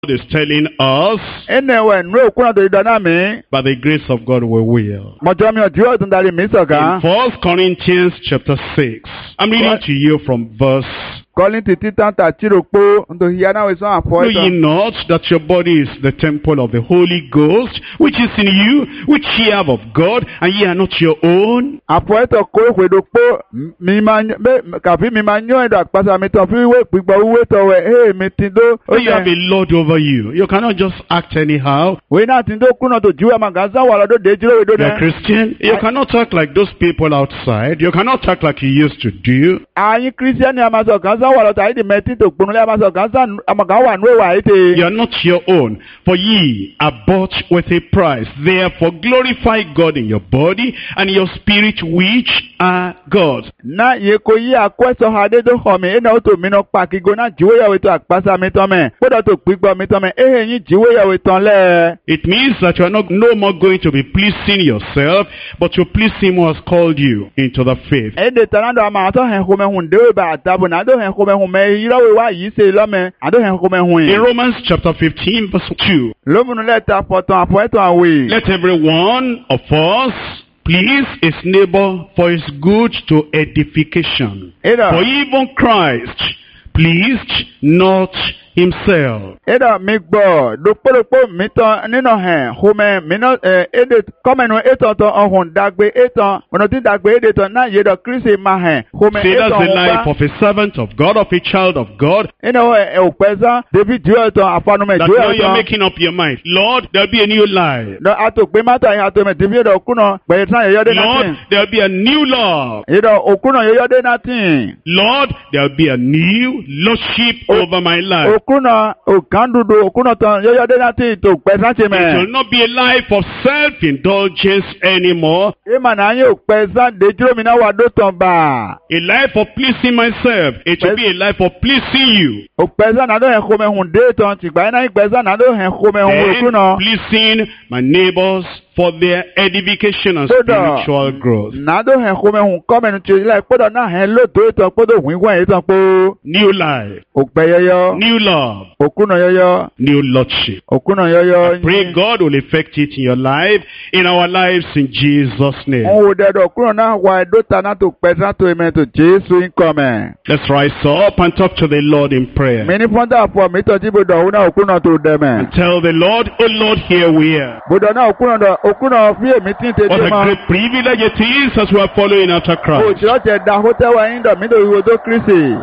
is telling us, Enewe nwe okuna to idana mi. by the grace of God we will. Mojo mi ojo tun dari mi In soka. 1 Corinthians chapter 6, I'm reading to you from verse. Calling to titan ta chirokpo ndo hiana we so afo Know ye not that your body is the temple of the Holy Ghost, which is in you, which ye have of God, and ye are not your own? Afo eto ko kwedopo mi ma kafi mi ma nyo edo apasa mi ton fi we pigbo we to we mi tindo. So you have a Lord over you. You cannot just act anyhow. We na tindo kuna to juwa magaza wala do dejiro we do You're a Christian. You cannot act like those people outside. You cannot act like you used to do. Ayin Christian ni amaso ganza wala ta idi meti to gbonule amaso ganza amagawa nwe wa ite. You are not your own, for ye are bought with a price. Therefore glorify God in your body and your spirit, which are God's. Na ye ko yi akweso hade do ho mi ena to mi no pa kigo na jiwe ya we to apasa mi ton me. Podo to pigbo mi ton me yin jiwe ya we ton le. It means that you are no more going to be pleasing yourself, but to please him who has called you into the faith. Ede tanando ama to hen ko me hun de ba tabu na do hen ko me hun me yiro we wa yi se lo me ado hen ko me hun. In Romans chapter 15 verse 2, Lo munu leta poton apo eton awe. let every one of us please his neighbor for his good to edification. Eda For even Christ pleased not himself. Eda mi gbo do polopo mi ton nino hen ko me mi no ede komenu eton to ohun dagbe eton ono ti dagbe ede ton na ye do Christ ma hen ko me See, that's eton the life of a servant of God, of a child of God. eno o pesa David jo eton afanu me That jo now you're eton making up your mind. Lord, there'll be a new life. no ato pe mata yin ato me David do kuno pe tan ye yode Lord, natin there'll be a new love. ye do okuno ye yode natin Lord, there'll be a new lordship over my life. okuno okandudu okuno ton ye yode natin to pe san che It will me not be a life of self-indulgence anymore. e mana yin o pe san de juro mi na wa do ton ba A life of pleasing myself. It will be a life of pleasing you. o pe san na do hen ko me hun de ton ti gba na pe san na do hen ko me hun And okuno pleasing my neighbors for their edification and spiritual growth. na do hen ko me hun ko me nu ti like podo na hen lo to eton podo winwan eton po New life, o pe yoyo new love, okuno yoyo new lordship. okuno yoyo Pray God will effect it in your life, in our lives, in Jesus' name. o de do okuno na wa do ta na to pe san to me to Jesu in come Let's rise up and talk to the Lord in prayer. mi ni fonda for mi to ti bodo una okuno to de me And tell the Lord, oh Lord, here we are. bodo na okuno fi emi tin te What de a ma great privilege it is as we are following after o Christ. ti o te da ho te wa yin do mi do wo do Kristi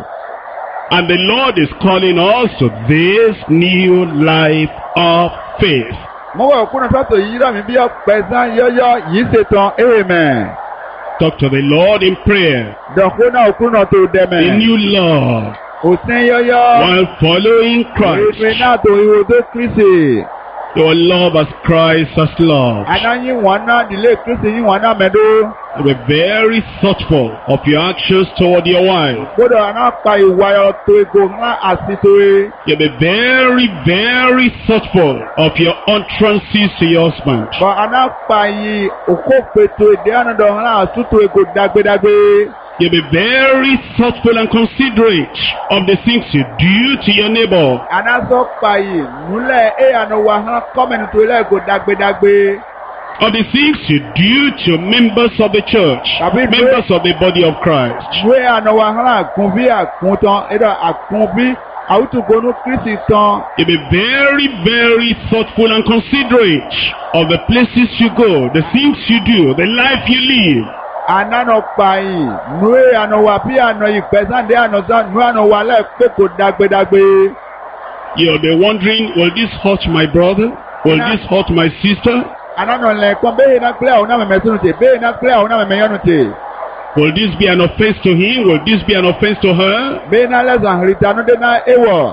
And the Lord is calling us to this new life of faith. mo wa okuno so to yi ra mi bi o pe san yoyo yi se ton amen Talk to the Lord in prayer. do ko na okuno to de A me new love o sin yoyo while following mi Christ. na to wo do Kristi Your love as Christ has loved. ana yin wan na dile Kristi yin wan na me do Be very thoughtful of your actions toward your wife. bodo ana pa iwa yo to ego ma asito e You'll be very, very thoughtful of your utterances to your husband. But anapayi okopeto ede anado hana asuto ego dagbe. You'll be very thoughtful and considerate of the things you do to your neighbor. Anaso payi nule e anowa hana komen to ile ego dagbe. Of the things you do to members of the church, members of the body of Christ. We anowa hana kunbi akuntan edo akunbi awutugonu Kristi tan. You'll be very, very thoughtful and considerate of the places you go, the things you do, the life you live. Anano payi nue anowa pi anoyi pesande anosa nue anowa le peko dagbe. You'll be wondering, will this hurt my brother? Will this hurt my sister? Anano le kon be na clear ona me mesunu te be na clear ona me yonu te. Will this be an offense to him? Will this be an offense to her? Be na lesan ritanu de na ewo.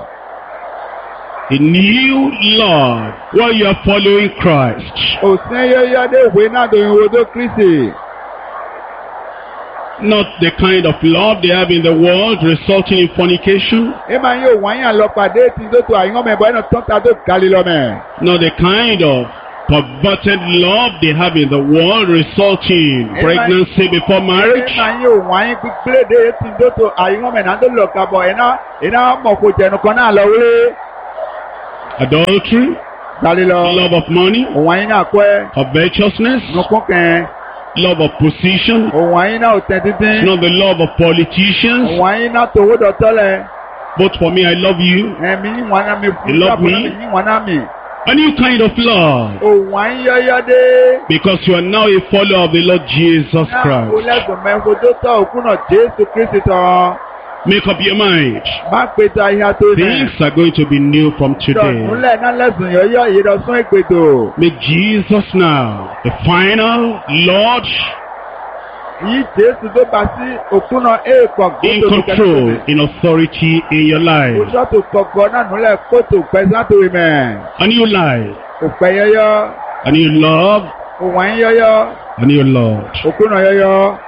A new Lord while you are following Christ. Osin yoyo de we na do wo do Kristi. Not the kind of love they have in the world resulting in fornication. E ma yo wan yan lo pade ti do to ayan me bo eno ton ta do kali lo me. Not the kind of perverted love they have in the world resulting in pregnancy before marriage. E ma yo wan yin ple de ti do to ayan me na do lo ka bo ena mo ko jenu kan na lo we. adultery, Dalilo. love of money, Òun àyín náà kọ́ covetousness, nukún kẹ́ẹ̀. love of position, Òun àyín náà ò tẹ́ títí. not the love of politicians. Òun àyín náà tòwó dọ̀tọ́lẹ̀. But for me, I love you. Ẹ̀mí yíwọ̀n náà mi fún You love me? yíwọ̀n náà mi. A new kind of love. Òun àyín yọ́yọ́ dé. Because you are now a follower of the Lord Jesus Náà kò Christ. lẹ́gùn mẹ́fọ́ tó tọ́ òkú náà Jésù Kristi tán. Make up your mind. Má pe ta ìhà tó nẹ̀. Things are going to be new from today. Ìdọ̀túnlẹ̀ náà lẹ́sùn yọ́yọ́ yìí lọ sún ìgbèdò. Make Jesus now the final Lord Yìí Jésù tó bá sí òkú náà èèpọ̀ in gbọ́dọ̀ control, in authority in your life. Oṣù tó kọ̀kọ́ náà núlẹ̀ kótó pẹ̀sán tó wí mẹ́. A new life, Òpẹ́ yọ́yọ́. a new love, Òun àyín yọ́yọ́. a new Lord. Òkú náà yọ́yọ́.